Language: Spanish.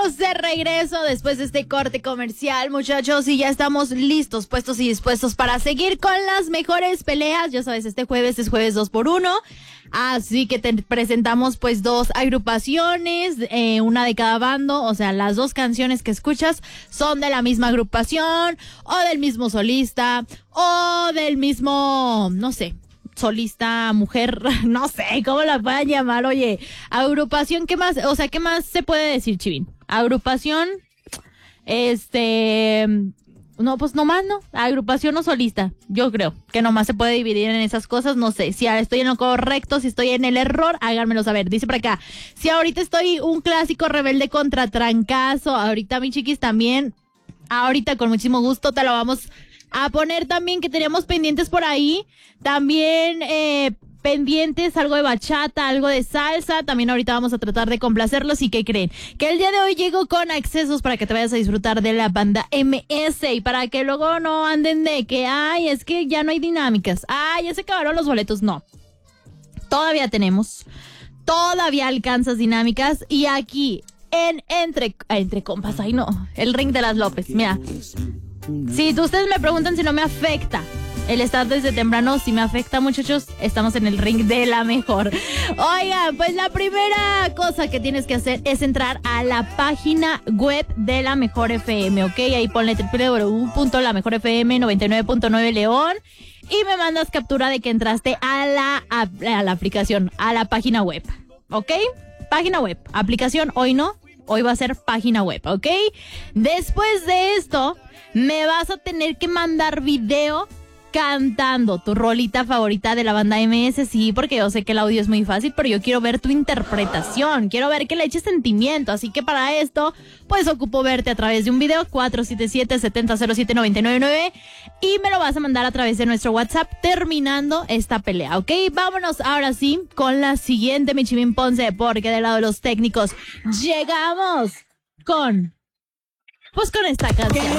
Estamos de regreso después de este corte comercial, muchachos, y ya estamos listos, puestos y dispuestos para seguir con las mejores peleas. Ya sabes, este jueves es jueves 2x1, así que te presentamos pues dos agrupaciones, una de cada bando, o sea, las dos canciones que escuchas son de la misma agrupación, o del mismo solista, o del mismo, no sé, solista, mujer, no sé cómo la puedan llamar. Oye, agrupación, ¿qué más? O sea, ¿qué más se puede decir, Chivín? Agrupación, no, pues nomás no, agrupación o solista. Yo creo que nomás se puede dividir en esas cosas. No sé si estoy en lo correcto, si estoy en el error, háganmelo saber. Dice por acá, si ahorita estoy un clásico rebelde contra trancazo, ahorita mi chiquis también, ahorita con muchísimo gusto te lo vamos a poner también, que teníamos pendientes por ahí. También pendientes, algo de bachata, algo de salsa. También ahorita vamos a tratar de complacerlos. ¿Y qué creen? Que el día de hoy llego con accesos para que te vayas a disfrutar de la banda MS. Y para que luego no anden de que, ay, es que ya no hay dinámicas. Ay, ya se acabaron los boletos. No. Todavía tenemos. Todavía alcanzas dinámicas. Y aquí, entre compas, ay no, el ring de las López. Mira. Si ustedes me preguntan si no me afecta el estar desde temprano, si me afecta, muchachos, estamos en el ring de la mejor. Oigan, pues la primera cosa que tienes que hacer es entrar a la página web de La Mejor FM, ¿ok? Ahí ponle www.lamejorfm99.9 León y me mandas captura de que entraste a la aplicación, a la página web, ¿ok? Página web, aplicación, hoy no. Hoy va a ser página web, ¿ok? Después de esto, me vas a tener que mandar video cantando tu rolita favorita de la banda MS, sí, porque yo sé que el audio es muy fácil, pero yo quiero ver tu interpretación, quiero ver que le eches sentimiento, así que para esto, pues ocupo verte a través de un video, 477-7007-999, y me lo vas a mandar a través de nuestro WhatsApp terminando esta pelea, ¿ok? Vámonos ahora sí con la siguiente, mi Chivín Ponce, porque del lado de los técnicos llegamos con esta canción.